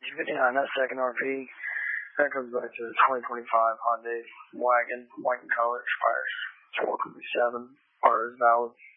259, that second RP. That comes back to the 2025 Hyundai wagon, white in color, expires 427, or is valid.